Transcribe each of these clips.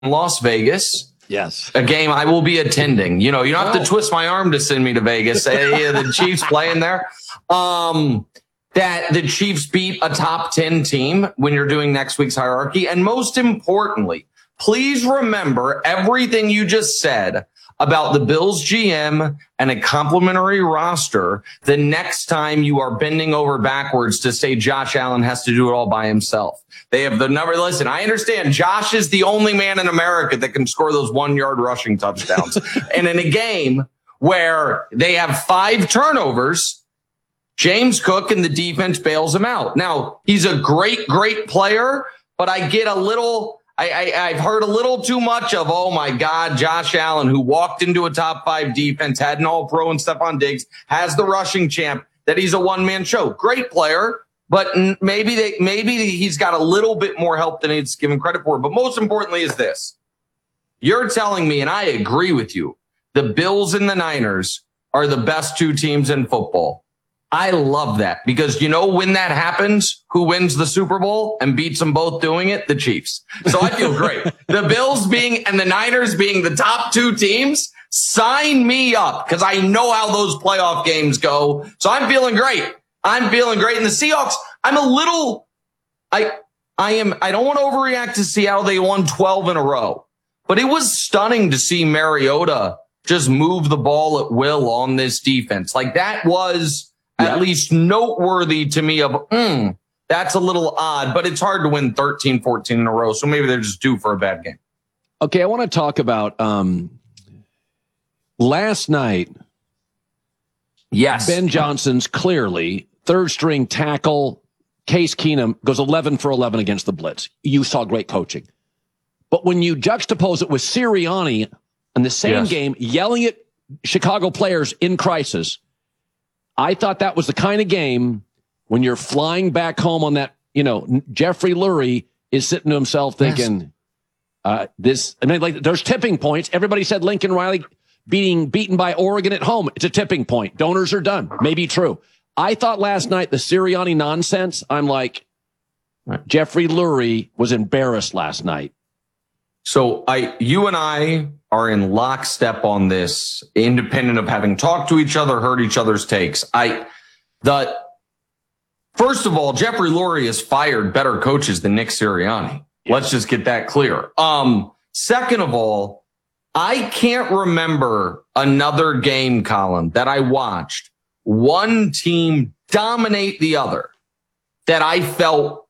Las Vegas. Yes. A game I will be attending. You don't have to twist my arm to send me to Vegas. The Chiefs playing there. That the Chiefs beat a top 10 team when you're doing next week's hierarchy. And most importantly, please remember everything you just said about the Bills GM and a complimentary roster the next time you are bending over backwards to say Josh Allen has to do it all by himself. They have the number. Listen, I understand Josh is the only man in America that can score those 1-yard rushing touchdowns. And in a game where they have 5 turnovers, James Cook and the defense bails him out. Now, he's a great, great player, but I get a little... I've heard a little too much of, oh my God, Josh Allen, who walked into a top 5 defense, had an all-pro and Stephon Diggs, has the rushing champ, that he's a one-man show. Great player, but maybe he's got a little bit more help than he's given credit for. But most importantly is this. You're telling me, and I agree with you, the Bills and the Niners are the best 2 teams in football. I love that because when that happens, who wins the Super Bowl and beats them both doing it? The Chiefs. So I feel great. The Bills and the Niners being the top 2 teams, sign me up because I know how those playoff games go. So I'm feeling great. And the Seahawks, I don't want to overreact to see how they won 12 in a row, but it was stunning to see Mariota just move the ball at will on this defense. Like that was at least noteworthy to me of, that's a little odd, but it's hard to win 13, 14 in a row. So maybe they're just due for a bad game. Okay. I want to talk about, last night. Yes. Ben Johnson's clearly third string tackle. Case Keenum goes 11 for 11 against the blitz. You saw great coaching, but when you juxtapose it with Sirianni in the same game, yelling at Chicago players in crisis, I thought that was the kind of game when you're flying back home on that, Jeffrey Lurie is sitting to himself thinking, there's tipping points. Everybody said Lincoln Riley being beaten by Oregon at home. It's a tipping point. Donors are done. Maybe true. I thought last night the Sirianni nonsense, I'm like, Jeffrey Lurie was embarrassed last night. So you and I are in lockstep on this, independent of having talked to each other, heard each other's takes. First of all, Jeffrey Lurie has fired better coaches than Nick Sirianni. Let's just get that clear. Second of all, I can't remember another game, Colin, that I watched one team dominate the other that I felt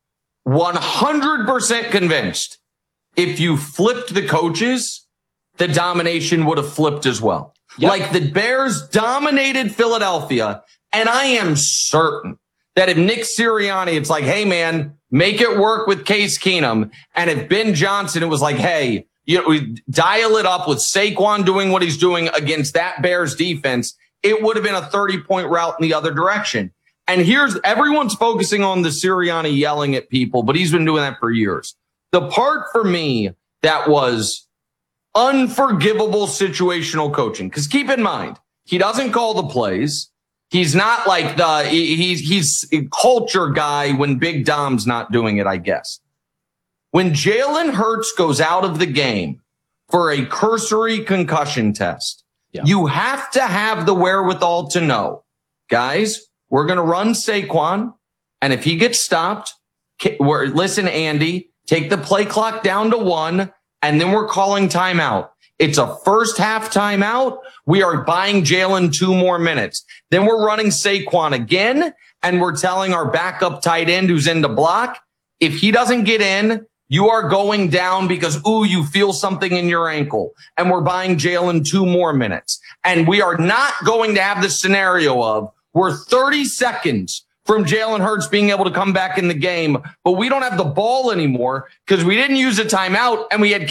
100% convinced if you flipped the coaches, the domination would have flipped as well. Yep. Like the Bears dominated Philadelphia, and I am certain that if Nick Sirianni, it's like, hey, man, make it work with Case Keenum. And if Ben Johnson, it was like, hey, we dial it up with Saquon doing what he's doing against that Bears defense, it would have been a 30-point route in the other direction. And everyone's focusing on the Sirianni yelling at people, but he's been doing that for years. The part for me that was unforgivable situational coaching, because keep in mind, he doesn't call the plays. He's not like he's a culture guy when Big Dom's not doing it, I guess. When Jalen Hurts goes out of the game for a cursory concussion test, you have to have the wherewithal to know, guys, we're going to run Saquon. And if he gets stopped, listen, Andy, take the play clock down to 1, and then we're calling timeout. It's a first half timeout. We are buying Jalen 2 more minutes. Then we're running Saquon again, and we're telling our backup tight end who's in the block, if he doesn't get in, you are going down because, you feel something in your ankle. And we're buying Jalen 2 more minutes. And we are not going to have the scenario of we're 30 seconds from Jalen Hurts being able to come back in the game, but we don't have the ball anymore because we didn't use a timeout and we had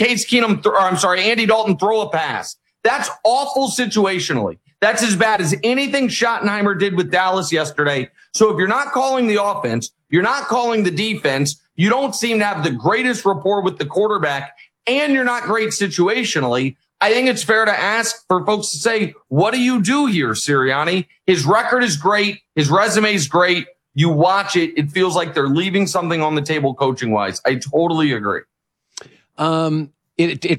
Andy Dalton throw a pass. That's awful situationally. That's as bad as anything Schottenheimer did with Dallas yesterday. So if you're not calling the offense, you're not calling the defense, you don't seem to have the greatest rapport with the quarterback, and you're not great situationally, I think it's fair to ask for folks to say, what do you do here, Sirianni? His record is great. His resume is great. You watch it. It feels like they're leaving something on the table coaching-wise. I totally agree. It's